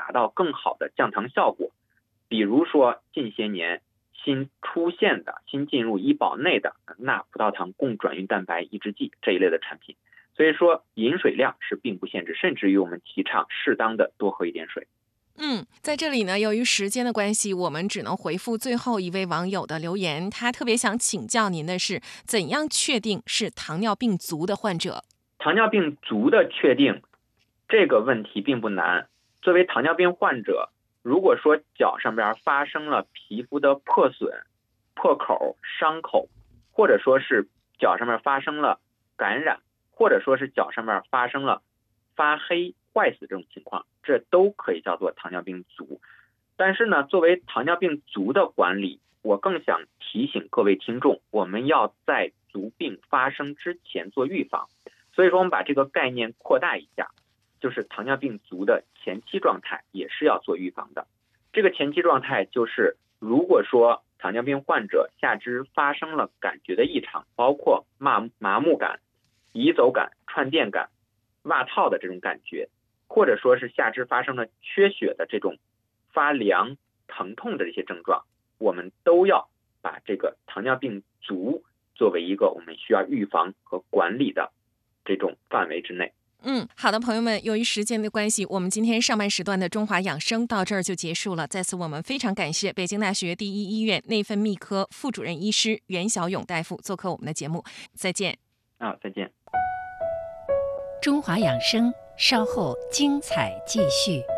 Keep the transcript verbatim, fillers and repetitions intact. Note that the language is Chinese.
达到更好的降糖效果。比如说近些年新出现的、新进入医保内的钠葡萄糖共转运蛋白抑制剂这一类的产品。所以说饮水量是并不限制，甚至于我们提倡适当的多喝一点水。 嗯，在这里呢，由于时间的关系，我们只能回复最后一位网友的留言。他特别想请教您的是，怎样确定是糖尿病足的患者？ 糖尿病足的确定这个问题并不难。作为糖尿病患者，如果说脚上边发生了皮肤的破损、破口、伤口，或者说是脚上面发生了感染，或者说是脚上面发生了发黑、坏死这种情况，这都可以叫做糖尿病足。但是呢，作为糖尿病足的管理，我更想提醒各位听众，我们要在足病发生之前做预防。所以说我们把这个概念扩大一下，就是糖尿病足的前期状态也是要做预防的。这个前期状态就是，如果说糖尿病患者下肢发生了感觉的异常，包括麻麻木感、移走感、串电感、袜套的这种感觉，或者说是下肢发生了缺血的这种发凉、疼痛的这些症状，我们都要把这个糖尿病足作为一个我们需要预防和管理的这种范围之内。 嗯，好的，朋友们，由于时间的关系，我们今天上半时段的中华养生到这儿就结束了。在此，我们非常感谢北京大学第一医院内分泌科副主任医师袁小勇大夫做客我们的节目。再见。 啊，再见。 中华养生，稍后精彩继续。